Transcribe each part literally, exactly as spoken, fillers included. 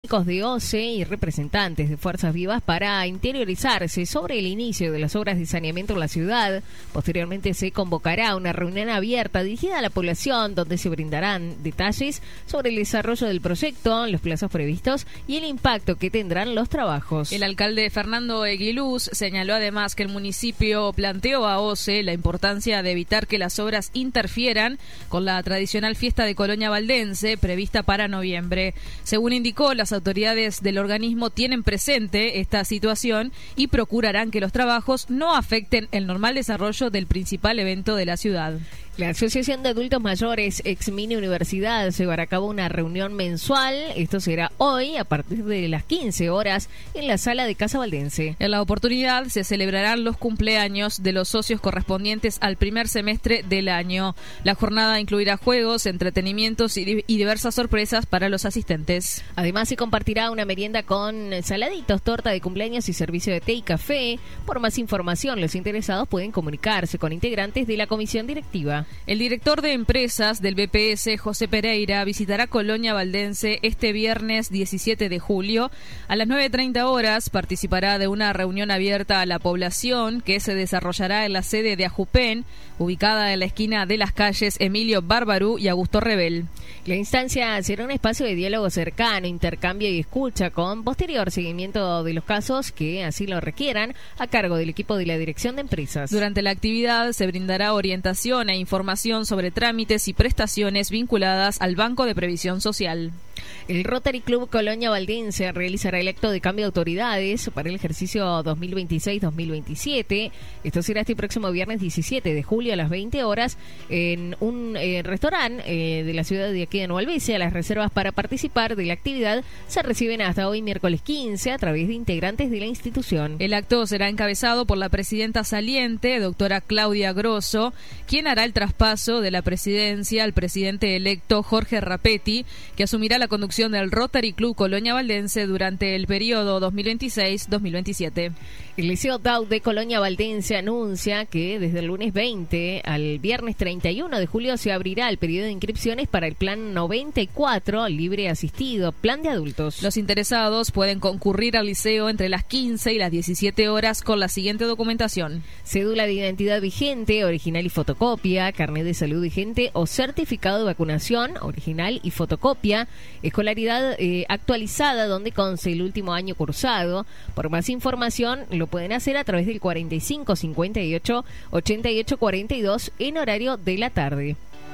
técnicos de O C E y representantes de Fuerzas Vivas para interiorizarse sobre el inicio de las obras de saneamiento en la ciudad. Posteriormente se convocará una reunión abierta dirigida a la población donde se brindarán detalles sobre el desarrollo del proyecto, los plazos previstos y el impacto que tendrán los trabajos. El alcalde Fernando Eguiluz señaló además que el municipio planteó a O C E la importancia de evitar que las obras interfieran con la tradicional fiesta de Colonia Valdense prevista para noviembre. Según indicó, las autoridades del organismo tienen presente esta situación y procurarán que los trabajos no afecten el normal desarrollo del principal evento de la ciudad. La Asociación de Adultos Mayores ex Mini Universidad llevará a cabo una reunión mensual. Esto será hoy a partir de las quince horas en la sala de Casa Valdense. En la oportunidad se celebrarán los cumpleaños de los socios correspondientes al primer semestre del año. La jornada incluirá juegos, entretenimientos y, di- y diversas sorpresas para los asistentes. Además se compartirá una merienda con saladitos, torta de cumpleaños y servicio de té y café. Por más información, los interesados pueden comunicarse con integrantes de la comisión directiva. El director de empresas del B P S, José Pereira, visitará Colonia Valdense este viernes diecisiete de julio. A las nueve treinta horas participará de una reunión abierta a la población que se desarrollará en la sede de Ajupen, ubicada en la esquina de las calles Emilio Bárbaru y Augusto Rebel. La instancia será un espacio de diálogo cercano, intercambio y escucha con posterior seguimiento de los casos que así lo requieran a cargo del equipo de la Dirección de Empresas. Durante la actividad se brindará orientación e información sobre trámites y prestaciones vinculadas al Banco de Previsión Social. El Rotary Club Colonia Valdense realizará el acto de cambio de autoridades para el ejercicio dos mil veintiséis dos mil veintisiete. Esto será este próximo viernes diecisiete de julio a las veinte horas en un eh, restaurante eh, de la ciudad de aquí de Nueva Albesia. Las reservas para participar de la actividad se reciben hasta hoy miércoles quince a través de integrantes de la institución. El acto será encabezado por la presidenta saliente, doctora Claudia Grosso, quien hará el traspaso de la presidencia al presidente electo Jorge Rapetti, que asumirá la conducción del Rotary Club Colonia Valdense durante el periodo dos mil veintiséis dos mil veintisiete. El Liceo D A U de Colonia Valdense anuncia que desde el lunes veinte al viernes treinta y uno de julio se abrirá el periodo de inscripciones para el plan noventa y cuatro, libre asistido, plan de adultos. Los interesados pueden concurrir al liceo entre las quince y las diecisiete horas con la siguiente documentación: cédula de identidad vigente, original y fotocopia, carnet de salud vigente o certificado de vacunación, original y fotocopia, escolaridad eh, actualizada donde conste el último año cursado. Por más información lo pueden hacer a través del cuarenta y cinco cincuenta y ocho ochenta y ocho cuarenta y dos en horario de la tarde.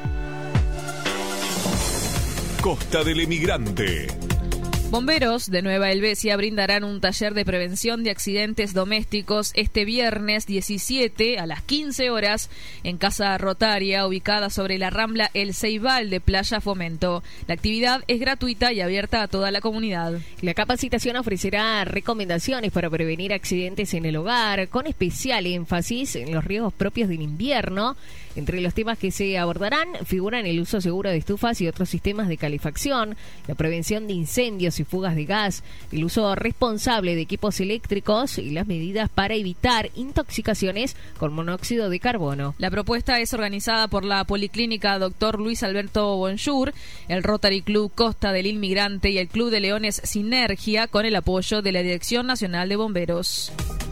Costa del Emigrante. Bomberos de Nueva Helvecia brindarán un taller de prevención de accidentes domésticos este viernes diecisiete a las quince horas en Casa Rotaria, ubicada sobre la Rambla El Ceibal de Playa Fomento. La actividad es gratuita y abierta a toda la comunidad. La capacitación ofrecerá recomendaciones para prevenir accidentes en el hogar, con especial énfasis en los riesgos propios del invierno. Entre los temas que se abordarán figuran el uso seguro de estufas y otros sistemas de calefacción, la prevención de incendios y fugas de gas, el uso responsable de equipos eléctricos y las medidas para evitar intoxicaciones con monóxido de carbono. La propuesta es organizada por la Policlínica Doctor Luis Alberto Bonjour, el Rotary Club Costa del Inmigrante y el Club de Leones Sinergia, con el apoyo de la Dirección Nacional de Bomberos.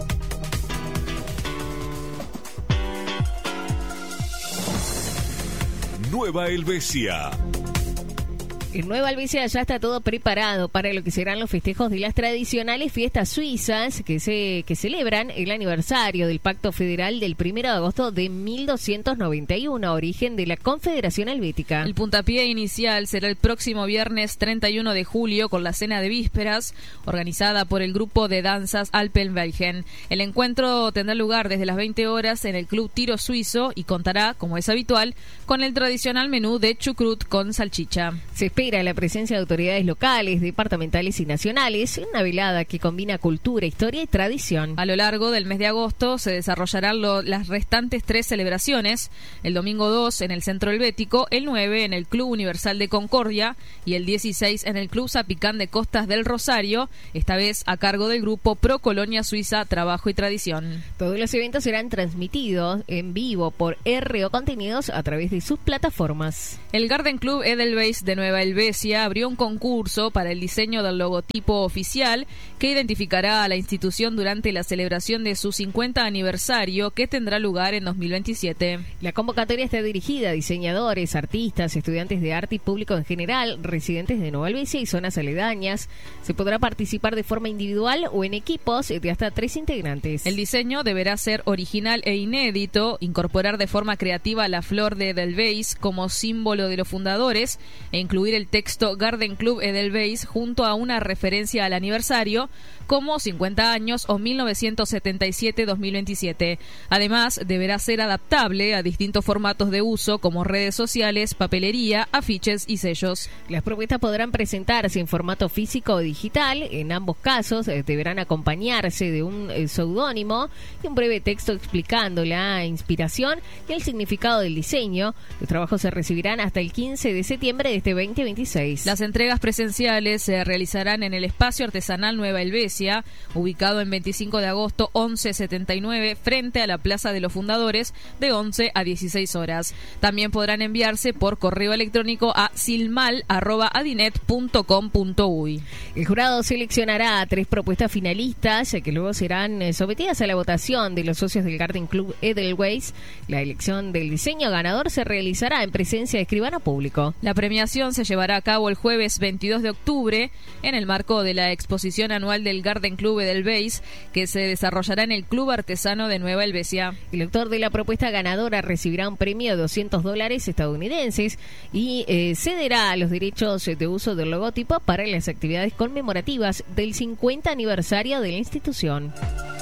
Nueva Helvecia. En Nueva Albesia ya está todo preparado para lo que serán los festejos de las tradicionales fiestas suizas que se que celebran el aniversario del Pacto Federal del primero de agosto de mil doscientos noventa y uno, origen de la Confederación Helvética. El puntapié inicial será el próximo viernes treinta y uno de julio con la cena de vísperas, organizada por el grupo de danzas Alpenweichen. El encuentro tendrá lugar desde las veinte horas en el Club Tiro Suizo y contará, como es habitual, con el tradicional menú de chucrut con salchicha. Se espera la presencia de autoridades locales, departamentales y nacionales en una velada que combina cultura, historia y tradición. A lo largo del mes de agosto se desarrollarán lo, las restantes tres celebraciones: el domingo dos en el Centro Helvético, el nueve en el Club Universal de Concordia y el dieciséis en el Club Zapicán de Costas del Rosario, esta vez a cargo del grupo Pro Colonia Suiza Trabajo y Tradición. Todos los eventos serán transmitidos en vivo por R O Contenidos a través de sus plataformas. El Garden Club Edelweiss de Nueva Helvecia Helvecia abrió un concurso para el diseño del logotipo oficial que identificará a la institución durante la celebración de su cincuenta aniversario, que tendrá lugar en dos mil veintisiete. La convocatoria está dirigida a diseñadores, artistas, estudiantes de arte y público en general, residentes de Nueva Helvecia y zonas aledañas. Se podrá participar de forma individual o en equipos de hasta tres integrantes. El diseño deberá ser original e inédito, incorporar de forma creativa la flor de Edelweiss como símbolo de los fundadores e incluir el texto Garden Club Edelweiss junto a una referencia al aniversario como cincuenta años o mil novecientos setenta y siete a dos mil veintisiete. Además, deberá ser adaptable a distintos formatos de uso como redes sociales, papelería, afiches y sellos. Las propuestas podrán presentarse en formato físico o digital. En ambos casos eh, deberán acompañarse de un eh, seudónimo y un breve texto explicando la inspiración y el significado del diseño. Los trabajos se recibirán hasta el quince de septiembre de este veinte veintiséis. Las entregas presenciales se realizarán en el Espacio Artesanal Nueva Helvecia, ubicado en veinticinco de agosto once setenta y nueve, frente a la Plaza de los Fundadores, de once a dieciséis horas. También podrán enviarse por correo electrónico a silmal arroba adinet punto com punto uy. El jurado seleccionará a tres propuestas finalistas que luego serán sometidas a la votación de los socios del Garden Club Edelweiss. La elección del diseño ganador se realizará en presencia de escribano público. La premiación se llevará a cabo el jueves veintidós de octubre en el marco de la exposición anual del Garden Club Edelweiss, que se desarrollará en el Club Artesano de Nueva Helvecia. El autor de la propuesta ganadora recibirá un premio de doscientos dólares estadounidenses y eh, cederá los derechos de uso del logotipo para las actividades conmemorativas del cincuenta aniversario de la institución.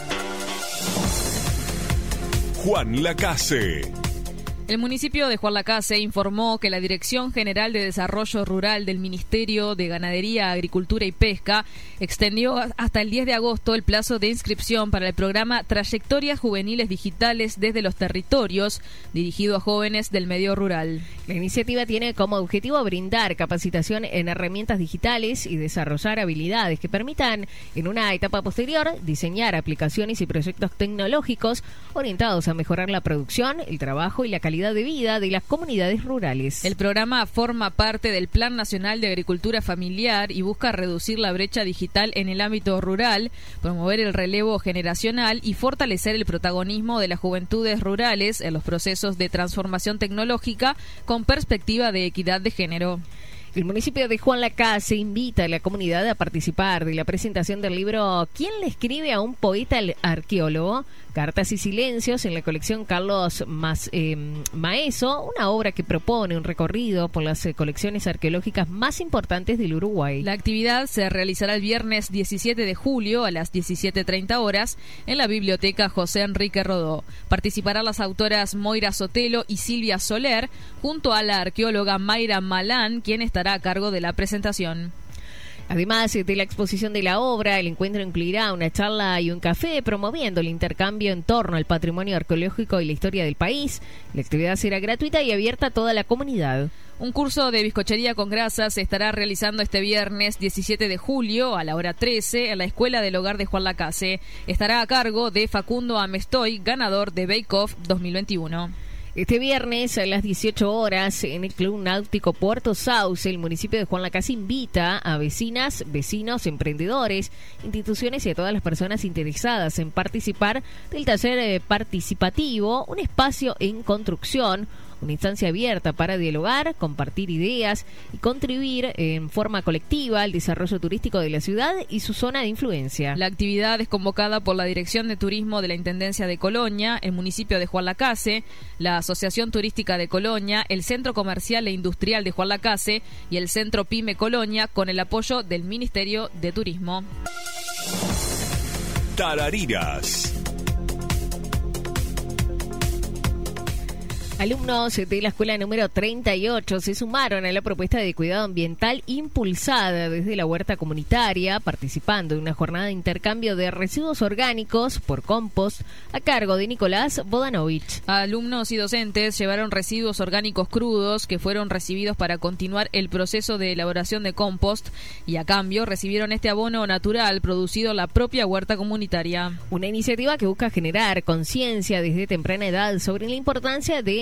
Juan Lacase. El municipio de Juan Lacase informó que la Dirección General de Desarrollo Rural del Ministerio de Ganadería, Agricultura y Pesca extendió hasta el diez de agosto el plazo de inscripción para el programa Trayectorias Juveniles Digitales desde los Territorios, dirigido a jóvenes del medio rural. La iniciativa tiene como objetivo brindar capacitación en herramientas digitales y desarrollar habilidades que permitan, en una etapa posterior, diseñar aplicaciones y proyectos tecnológicos orientados a mejorar la producción, el trabajo y la calidad de vida de las comunidades rurales. El programa forma parte del Plan Nacional de Agricultura Familiar y busca reducir la brecha digital en el ámbito rural, promover el relevo generacional y fortalecer el protagonismo de las juventudes rurales en los procesos de transformación tecnológica con perspectiva de equidad de género. El municipio de Juan Lacase invita a la comunidad a participar de la presentación del libro ¿Quién le escribe a un poeta arqueólogo? Cartas y silencios, en la colección Carlos Mas, eh, Maeso, una obra que propone un recorrido por las eh, colecciones arqueológicas más importantes del Uruguay. La actividad se realizará el viernes diecisiete de julio a las diecisiete treinta horas en la Biblioteca José Enrique Rodó. Participarán las autoras Moira Sotelo y Silvia Soler, junto a la arqueóloga Mayra Malán, quien estará a cargo de la presentación. Además de la exposición de la obra, el encuentro incluirá una charla y un café promoviendo el intercambio en torno al patrimonio arqueológico y la historia del país. La actividad será gratuita y abierta a toda la comunidad. Un curso de bizcochería con grasas se estará realizando este viernes diecisiete de julio a la hora trece en la Escuela del Hogar de Juan Lacase. Estará a cargo de Facundo Amestoy, ganador de Bake Off dos mil veintiuno. Este viernes a las dieciocho horas en el Club Náutico Puerto Sauce, el municipio de Juan Lacase invita a vecinas, vecinos, emprendedores, instituciones y a todas las personas interesadas en participar del taller participativo, un espacio en construcción, una instancia abierta para dialogar, compartir ideas y contribuir en forma colectiva al desarrollo turístico de la ciudad y su zona de influencia. La actividad es convocada por la Dirección de Turismo de la Intendencia de Colonia, el municipio de Juan Lacase, la Asociación Turística de Colonia, el Centro Comercial e Industrial de Juan Lacase y el Centro Pyme Colonia, con el apoyo del Ministerio de Turismo. Tarariras. Alumnos de la escuela número treinta y ocho se sumaron a la propuesta de cuidado ambiental impulsada desde la huerta comunitaria, participando en una jornada de intercambio de residuos orgánicos por compost a cargo de Nicolás Bodanovich. Alumnos y docentes llevaron residuos orgánicos crudos que fueron recibidos para continuar el proceso de elaboración de compost y a cambio recibieron este abono natural producido en la propia huerta comunitaria. Una iniciativa que busca generar conciencia desde temprana edad sobre la importancia de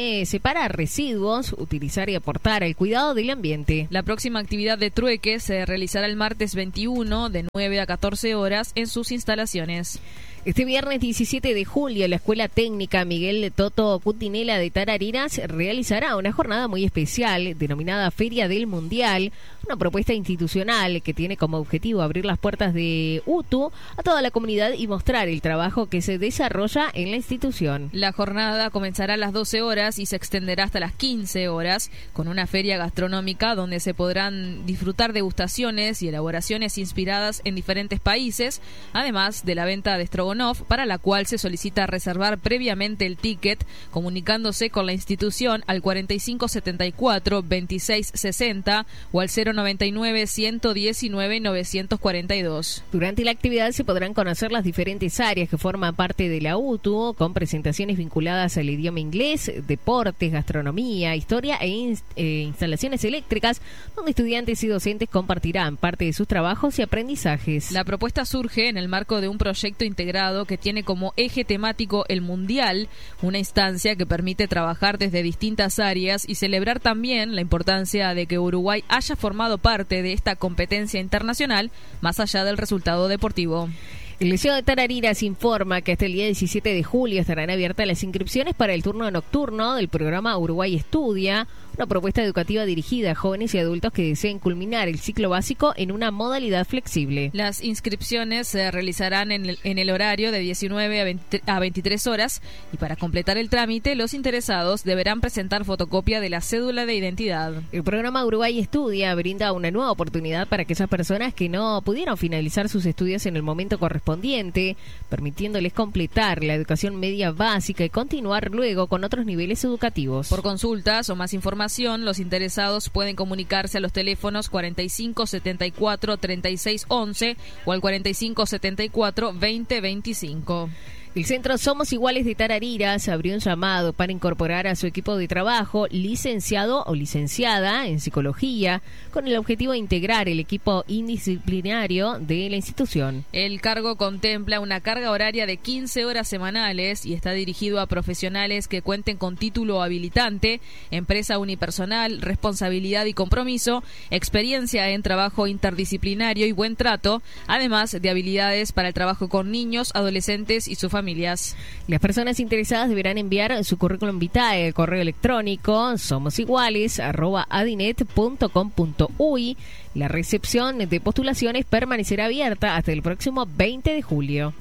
de separar residuos, utilizar y aportar al cuidado del ambiente. La próxima actividad de trueque se realizará el martes veintiuno de nueve a catorce horas en sus instalaciones. Este viernes diecisiete de julio, la Escuela Técnica Miguel Toto Cutinela de Tarariras realizará una jornada muy especial denominada Feria del Mundial, una propuesta institucional que tiene como objetivo abrir las puertas de U T U a toda la comunidad y mostrar el trabajo que se desarrolla en la institución. La jornada comenzará a las doce horas y se extenderá hasta las quince horas con una feria gastronómica donde se podrán disfrutar degustaciones y elaboraciones inspiradas en diferentes países, además de la venta de estrogonoff, para la cual se solicita reservar previamente el ticket comunicándose con la institución al cuarenta y cinco setenta y cuatro veintiséis sesenta o al cero noventa y nueve ciento diecinueve novecientos cuarenta y dos. Durante la actividad se podrán conocer las diferentes áreas que forman parte de la U T U, con presentaciones vinculadas al idioma inglés, deportes, gastronomía, historia e inst- eh, instalaciones eléctricas, donde estudiantes y docentes compartirán parte de sus trabajos y aprendizajes. La propuesta surge en el marco de un proyecto integrado que tiene como eje temático el Mundial, una instancia que permite trabajar desde distintas áreas y celebrar también la importancia de que Uruguay haya formado parte de esta competencia internacional, más allá del resultado deportivo. El Liceo de Tarariras informa que hasta el día diecisiete de julio estarán abiertas las inscripciones para el turno nocturno del programa Uruguay Estudia, una propuesta educativa dirigida a jóvenes y adultos que deseen culminar el ciclo básico en una modalidad flexible. Las inscripciones se realizarán en el, en el horario de diecinueve a veintitrés horas y para completar el trámite los interesados deberán presentar fotocopia de la cédula de identidad. El programa Uruguay Estudia brinda una nueva oportunidad para aquellas personas que no pudieron finalizar sus estudios en el momento correspondiente, permitiéndoles completar la educación media básica y continuar luego con otros niveles educativos. Por consultas o más información, los interesados pueden comunicarse a los teléfonos cuarenta y cinco setenta y cuatro treinta y seis once o al cuarenta y cinco setenta y cuatro veinte veinticinco. El Centro Somos Iguales de Tarariras abrió un llamado para incorporar a su equipo de trabajo licenciado o licenciada en psicología con el objetivo de integrar el equipo indisciplinario de la institución. El cargo contempla una carga horaria de quince horas semanales y está dirigido a profesionales que cuenten con título habilitante, empresa unipersonal, responsabilidad y compromiso, experiencia en trabajo interdisciplinario y buen trato, además de habilidades para el trabajo con niños, adolescentes y su familia. Familias. Las personas interesadas deberán enviar su currículum vitae al correo electrónico somosiguales arroba adinet punto com punto uy. La recepción de postulaciones permanecerá abierta hasta el próximo veinte de julio.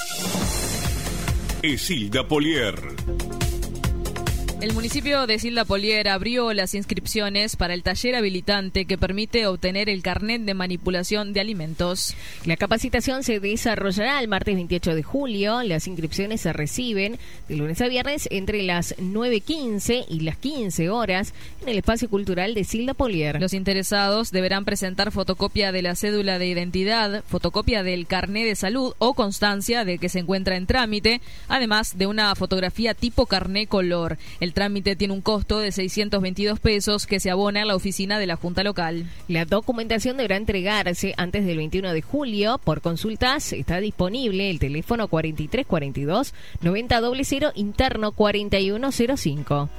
Esilda Polier. El municipio de Esilda Polier abrió las inscripciones para el taller habilitante que permite obtener el carnet de manipulación de alimentos. La capacitación se desarrollará el martes veintiocho de julio. Las inscripciones se reciben de lunes a viernes entre las nueve quince y las quince horas en el espacio cultural de Esilda Polier. Los interesados deberán presentar fotocopia de la cédula de identidad, fotocopia del carnet de salud o constancia de que se encuentra en trámite, además de una fotografía tipo carnet color. El trámite tiene un costo de seiscientos veintidós pesos que se abona en la oficina de la Junta Local. La documentación deberá entregarse antes del veintiuno de julio. Por consultas está disponible el teléfono cuarenta y tres cuarenta y dos noventa cero cero interno cuarenta y uno cero cinco.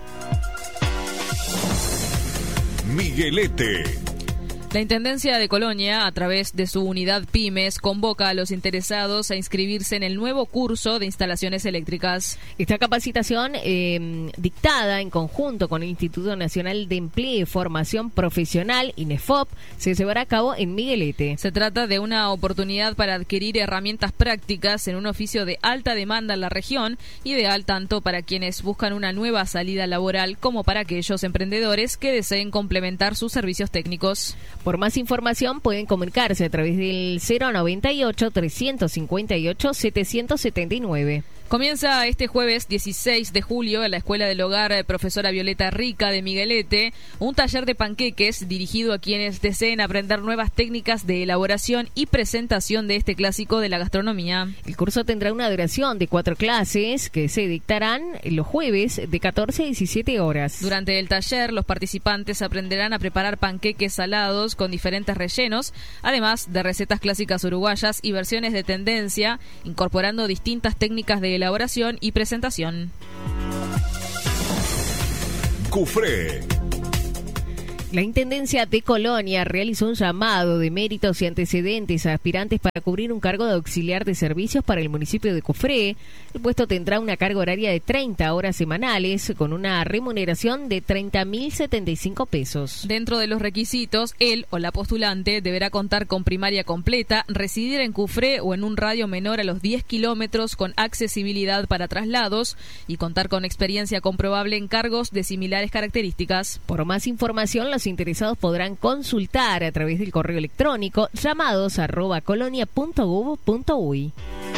Miguelete. La Intendencia de Colonia, a través de su unidad Pymes, convoca a los interesados a inscribirse en el nuevo curso de instalaciones eléctricas. Esta capacitación, eh, dictada en conjunto con el Instituto Nacional de Empleo y Formación Profesional, INEFOP, se llevará a cabo en Miguelete. Se trata de una oportunidad para adquirir herramientas prácticas en un oficio de alta demanda en la región, ideal tanto para quienes buscan una nueva salida laboral como para aquellos emprendedores que deseen complementar sus servicios técnicos. Por más información pueden comunicarse a través del cero noventa y ocho, trescientos cincuenta y ocho, setecientos setenta y nueve. Comienza este jueves dieciséis de julio en la Escuela del Hogar Profesora Violeta Rica de Miguelete un taller de panqueques dirigido a quienes deseen aprender nuevas técnicas de elaboración y presentación de este clásico de la gastronomía. El curso tendrá una duración de cuatro clases que se dictarán los jueves de catorce a diecisiete horas. Durante el taller, los participantes aprenderán a preparar panqueques salados con diferentes rellenos, además de recetas clásicas uruguayas y versiones de tendencia, incorporando distintas técnicas de elaboración y presentación. Cufré. La Intendencia de Colonia realizó un llamado de méritos y antecedentes a aspirantes para cubrir un cargo de auxiliar de servicios para el municipio de Cufré. El puesto tendrá una carga horaria de treinta horas semanales con una remuneración de treinta mil setenta y cinco pesos. Dentro de los requisitos, él o la postulante deberá contar con primaria completa, residir en Cufré o en un radio menor a los diez kilómetros con accesibilidad para traslados y contar con experiencia comprobable en cargos de similares características. Por más información, los interesados podrán consultar a través del correo electrónico llamados arroba colonia punto gob punto uy.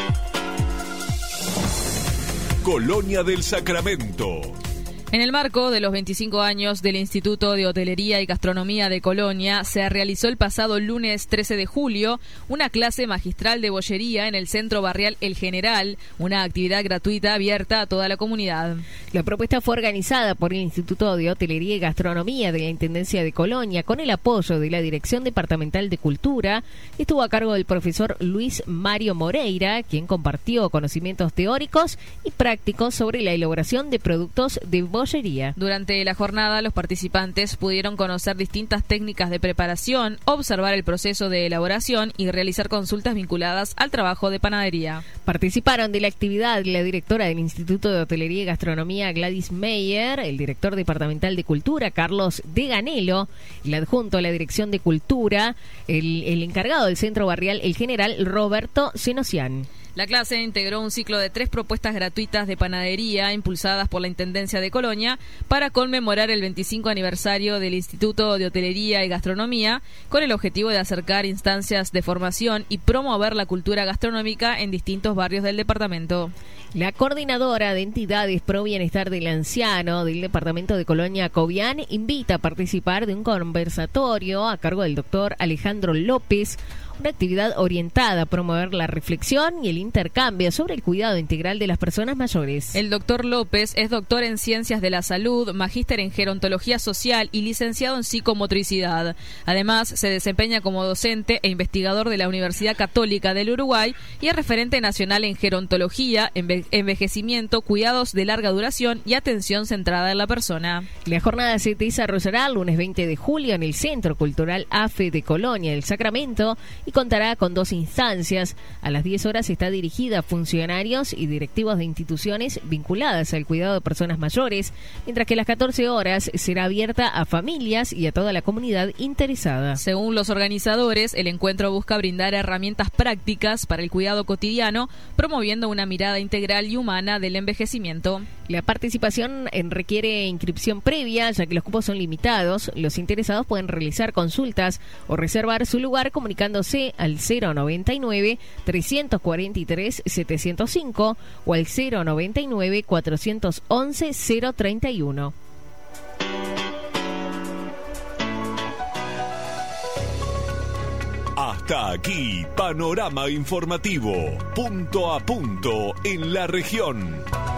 Colonia del Sacramento. En el marco de los veinticinco años del Instituto de Hotelería y Gastronomía de Colonia, se realizó el pasado lunes trece de julio una clase magistral de bollería en el Centro Barrial El General, una actividad gratuita abierta a toda la comunidad. La propuesta fue organizada por el Instituto de Hotelería y Gastronomía de la Intendencia de Colonia con el apoyo de la Dirección Departamental de Cultura. Estuvo a cargo del profesor Luis Mario Moreira, quien compartió conocimientos teóricos y prácticos sobre la elaboración de productos de bollería. Durante la jornada, los participantes pudieron conocer distintas técnicas de preparación, observar el proceso de elaboración y realizar consultas vinculadas al trabajo de panadería. Participaron de la actividad la directora del Instituto de Hotelería y Gastronomía, Gladys Meyer, el director departamental de Cultura, Carlos de Ganelo, el adjunto a la Dirección de Cultura, el, el encargado del Centro Barrial El General, Roberto Senosian. La clase integró un ciclo de tres propuestas gratuitas de panadería impulsadas por la Intendencia de Colonia para conmemorar el veinticinco aniversario del Instituto de Hotelería y Gastronomía con el objetivo de acercar instancias de formación y promover la cultura gastronómica en distintos barrios del departamento. La coordinadora de entidades pro bienestar del anciano del departamento de Colonia, Cobian, invita a participar de un conversatorio a cargo del doctor Alejandro López, una actividad orientada a promover la reflexión y el intercambio sobre el cuidado integral de las personas mayores. El doctor López es doctor en Ciencias de la Salud, magíster en Gerontología Social y licenciado en Psicomotricidad. Además, se desempeña como docente e investigador de la Universidad Católica del Uruguay y es referente nacional en gerontología, enve- envejecimiento, cuidados de larga duración y atención centrada en la persona. La jornada se desarrollará el lunes veinte de julio en el Centro Cultural A F E de Colonia del Sacramento y contará con dos instancias. A las diez horas está dirigida a funcionarios y directivos de instituciones vinculadas al cuidado de personas mayores, mientras que a las catorce horas será abierta a familias y a toda la comunidad interesada. Según los organizadores, el encuentro busca brindar herramientas prácticas para el cuidado cotidiano, promoviendo una mirada integral y humana del envejecimiento. La participación requiere inscripción previa, ya que los cupos son limitados. Los interesados pueden realizar consultas o reservar su lugar comunicándose al cero noventa y nueve, trescientos cuarenta y tres, setecientos cinco o al cero noventa y nueve, cuatrocientos once, cero treinta y uno. Hasta aquí, panorama informativo, punto a punto en la región.